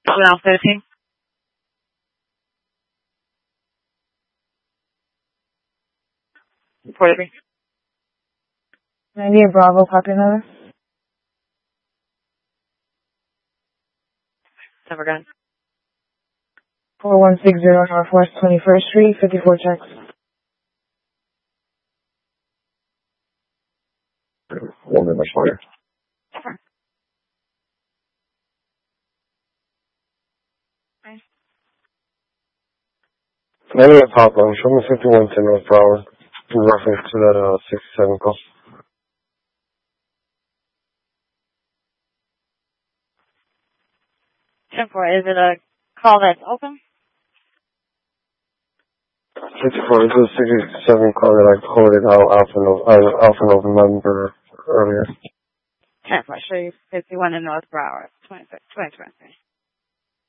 Now 13. Forty-three. 98 Bravo, copy another. Never gun. 4160 Northwest 21st Street, 54 checks. Won't be much longer. Maybe a top line. Show me 5110 North Broward in reference to that 67 call. 10-4. Is it a call that's open? 54 is a 67 call that I quoted Alpha November earlier. 10-4. Show you 51 in North Broward. 2020.